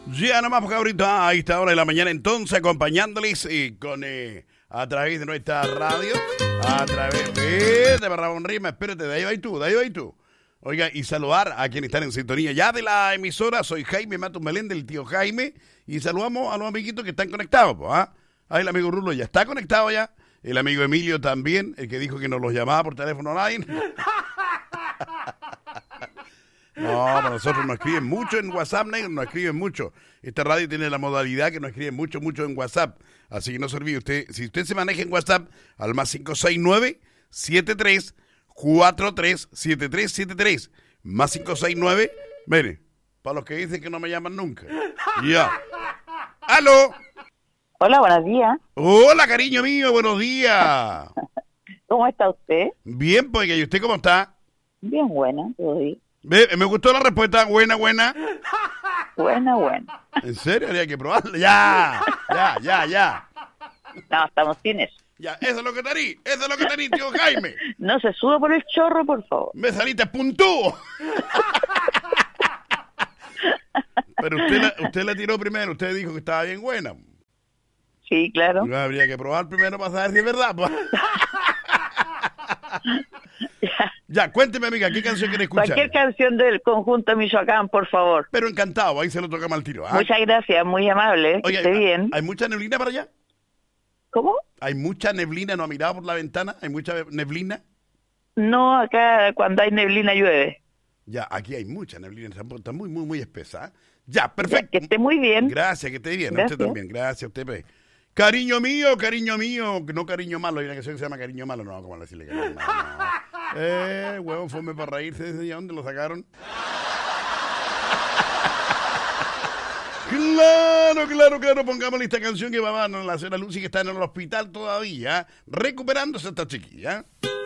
Ya nomás porque ahorita a esta hora de la mañana entonces acompañándoles a través de nuestra radio, a través de Barrabón Rima, espérate, de ahí va tú. Oiga, y saludar a quienes están en sintonía ya de la emisora. Soy Jaime Matos Meléndez, el tío Jaime, y saludamos a los amiguitos que están conectados, ¿ah? Ahí el amigo Rulo ya está conectado ya, el amigo Emilio también, el que dijo que nos los llamaba por teléfono online. No, para nosotros nos escriben mucho en WhatsApp, negro, nos escriben mucho. Esta radio tiene la modalidad que nos escriben mucho en WhatsApp. Así que no se olvide usted, si usted se maneja en WhatsApp, al más 569-7343-7373. Más 569, mire, para los que dicen que no me llaman nunca. Ya. ¡Aló! Hola, buenos días. Hola, cariño mío, buenos días. ¿Cómo está usted? Bien, pues, ¿y usted cómo está? Bien, buena, todo bien. Me gustó la respuesta, buena. Buena. ¿En serio? Habría que probarla. Ya. No, estamos sin eso. Ya, eso es lo que tení, tío Jaime. No se suba por el chorro, por favor. Me saliste puntúo. Pero usted la tiró primero, usted dijo que estaba bien buena. Sí, claro. Habría que probar primero para saber si es verdad. Ya, cuénteme, amiga, ¿qué canción quiere escuchar? Cualquier canción del conjunto Michoacán, por favor. Pero encantado, ahí se lo tocamos al tiro. ¿Ah? Muchas gracias, muy amable. Oye, esté bien. ¿hay mucha neblina para allá? ¿Cómo? ¿Hay mucha neblina? ¿No ha mirado por la ventana? ¿Hay mucha neblina? No, acá cuando hay neblina llueve. Ya, aquí hay mucha neblina, está muy espesa. ¿Eh? Ya, perfecto. Ya, que esté muy bien. Gracias, que esté bien. Gracias. Usted también, gracias a usted. Pues. Cariño mío, no cariño malo, hay una canción que se llama Cariño Malo, no, ¿cómo decirle cariño malo? No. Huevo, fome para reírse, ¿de dónde lo sacaron? Claro, pongámosle esta canción que va a la señora Lucy, que está en el hospital todavía, recuperándose esta chiquilla.